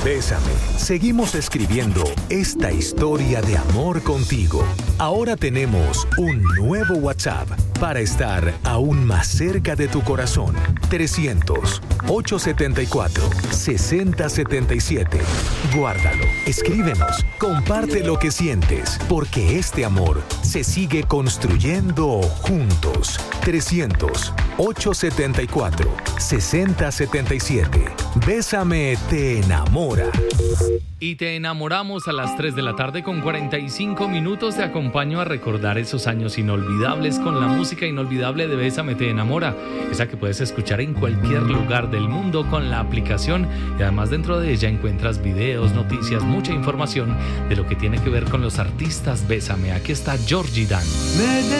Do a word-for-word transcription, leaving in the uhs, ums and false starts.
Bésame, seguimos escribiendo esta historia de amor contigo. Ahora tenemos un nuevo WhatsApp para estar aún más cerca de tu corazón. trescientos, ochocientos setenta y cuatro, sesenta setenta y siete. Guárdalo, escríbenos, comparte lo que sientes, porque este amor se sigue construyendo juntos. trescientos, ochocientos setenta y cuatro, sesenta setenta y siete. Bésame te enamora. Y te enamoramos a las tres de la tarde con cuarenta y cinco minutos. Te acompaño a recordar esos años inolvidables con la música inolvidable de Bésame te enamora, esa que puedes escuchar en cualquier lugar del mundo con la aplicación, y además dentro de ella encuentras videos, noticias, mucha información de lo que tiene que ver con los artistas Bésame. Aquí está Georgie Dan.